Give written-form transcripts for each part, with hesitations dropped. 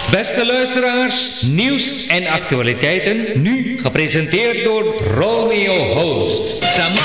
Beste luisteraars, nieuws en actualiteiten, nu gepresenteerd door Romeo Host.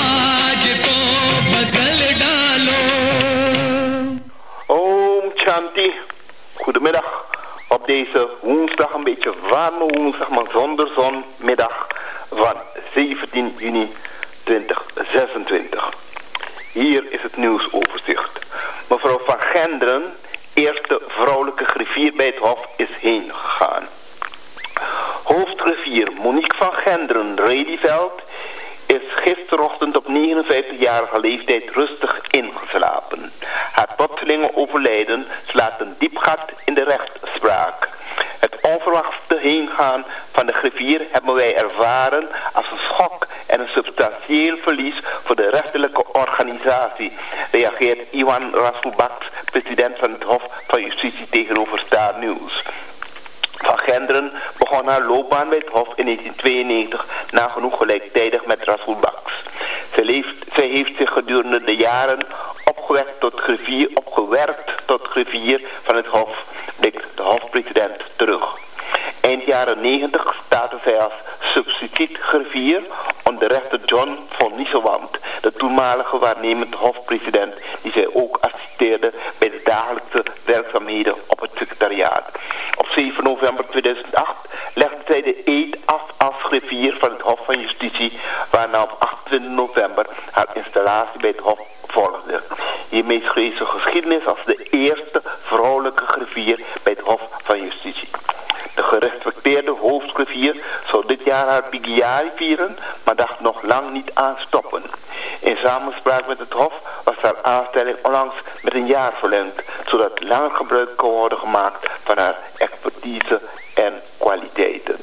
Om Chanti, goedemiddag. Op deze woensdag, een beetje warme woensdag, maar zonder zonmiddag van 17 juni 2026. Hier is het nieuwsoverzicht. Mevrouw van Genderen, eerste vrouwelijke griffier bij het Hof, is heen gegaan. Hoofdgriffier Monique van Genderen-Rediveld is gisterochtend op 59-jarige leeftijd rustig ingeslapen. Haar plotselinge overlijden slaat een diep gat in de rechtspraak. Het onverwachte heengaan van de griffier hebben wij ervaren als een schok en een substantieel verlies voor de rechterlijke organisatie, reageert Iwan Rasoubaks, president van het Hof van Justitie, tegenover Star News. Van Genderen begon haar loopbaan bij het Hof in 1992, nagenoeg gelijktijdig met Rasoubaks. Zij heeft zich gedurende de jaren opgewerkt tot griffier van het Hof, blikt de hofpresident terug. Eind jaren 90 startte zij als substituut-griffier onder rechter John von Niesewand, de toenmalige waarnemend hofpresident, die zij ook assisteerde bij de dagelijkse werkzaamheden op het secretariaat. Op 7 november 2008 legde zij de eed af als griffier van het Hof van Justitie, waarna op 28 november haar installatie bij het Hof volgde. Hiermee schreef ze geschiedenis als de eerste vrouwelijke griffier bij het Hof van Justitie. De gerespecteerde hoofdgriffier zou dit jaar haar Bigiari vieren, maar dacht nog lang niet aan stoppen. In samenspraak met het Hof was haar aanstelling onlangs met een jaar verlengd, zodat langer gebruik kan worden gemaakt van haar expertise en kwaliteiten.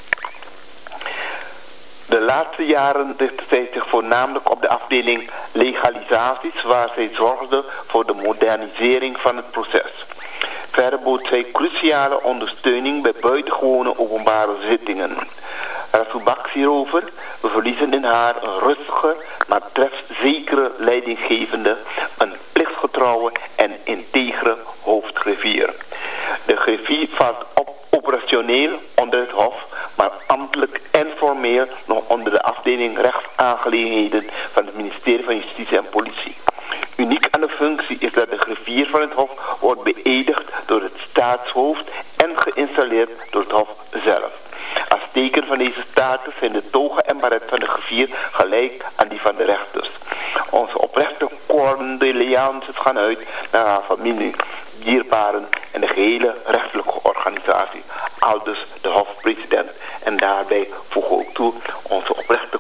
De laatste jaren richtte zij zich voornamelijk op de afdeling legalisaties, waar zij zorgde voor de modernisering van het proces. Verder bood zij cruciale ondersteuning bij buitengewone openbare zittingen. Rasoubaks hierover: we verliezen in haar een rustige, maar trefzekere leidinggevende, een plichtsgetrouwe en integere hoofdgriffier. De griffier valt operationeel onder het Hof, maar ambtelijk en formeel nog onder de afdeling rechtsaangelegenheden van het ministerie van Justitie en Politie. Uniek aan de functie is dat de griffier van het Hof wordt beëdigd door het staatshoofd en geïnstalleerd door het Hof zelf. Als teken van deze status zijn de toga en baret van de griffier gelijk aan die van de rechters. Onze oprechte condoleances gaan uit naar haar familie, dierbaren en de gehele rechtelijke organisatie, aldus de hofpresident. En daarbij voegen we ook toe onze oprechte